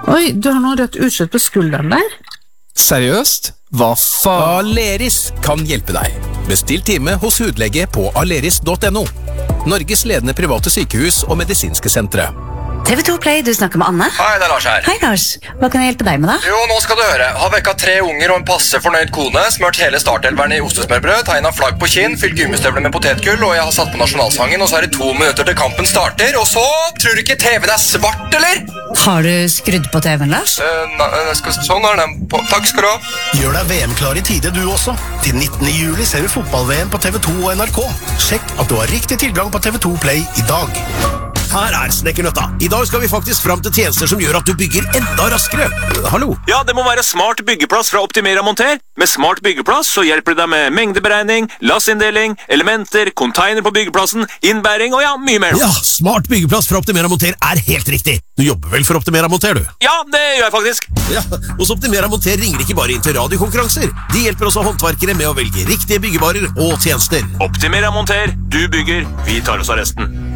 Oi, du har noe rødt utslett på skulderen der. Seriøst? Hva faen? Aleris kan hjelpe deg. Bestill time hos hudlege på aleris.no. Norges ledende private sykehus og medisinske sentre. TV2 Play, du snakker med Anne. Hei, det er Lars her. Hei Lars, hva kan jeg hjelpe deg med da? Jo, nå skal du høre. Har vekka 3 unger og en passe fornøyd kone, smørt hele startelveren i ostesmørbrød, tegnet flagg på kinn, fylt gummistøvler med potetgull, og jeg har satt på nasjonalsangen, og så er det 2 minutter til kampen starter, og så tror du ikke TV-en er svart, eller? Har du skrudd på TV-en, Lars? Sånn er den på. Takk skal du ha. Gjør deg VM-klar i tide du også. Til 19. juli ser du fotball-VM på TV2 og NRK. Sjekk at du har riktig tilgang på TV2 Play i dag. Her er Snekkernøtta. I dag skal vi faktisk fram til tjenester som gjør at du bygger enda raskere. Hallo? Ja, det må være Smart byggeplass fra Optimera Monter. Med Smart byggeplass så hjelper det deg med mengdeberegning, lassinndeling, elementer, container på byggeplassen, innbæring og ja, mye mer. Ja, Smart byggeplass fra Optimera Monter er helt riktig. Du jobber vel for Optimera Monter, du? Ja, det gjør jeg faktisk. Ja, hos Optimera Monter ringer ikke bare inn til radiokonkurranser. De hjelper også håndverkere med å velge riktige byggevarer og tjenester. Optimera Monter, du bygger, vi tar oss av resten.